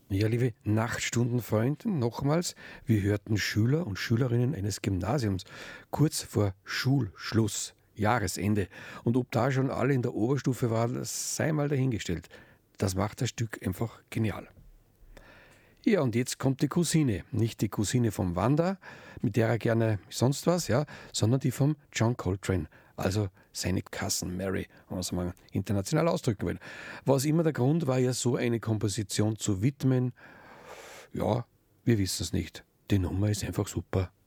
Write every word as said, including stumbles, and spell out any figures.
Ja, liebe Nachtstundenfreunde, nochmals, wir hörten Schüler und Schülerinnen eines Gymnasiums kurz vor Schulschluss, Jahresende. Und ob da schon alle in der Oberstufe waren, das sei mal dahingestellt. Das macht das Stück einfach genial. Ja, und jetzt kommt die Cousine. Nicht die Cousine vom Wanda, mit der er gerne sonst was, ja, sondern die vom John Coltrane. Also seine Cousin Mary, wenn man es mal international ausdrücken will. Was immer der Grund war, ja so eine Komposition zu widmen, ja, wir wissen es nicht. Die Nummer ist einfach super.